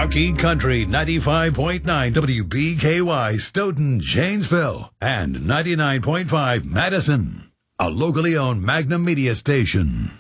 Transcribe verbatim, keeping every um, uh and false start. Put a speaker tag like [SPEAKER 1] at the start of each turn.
[SPEAKER 1] Rocky Country ninety-five point nine W B K Y Stoughton, Janesville, and ninety-nine point five Madison. A locally owned Magnum Media station.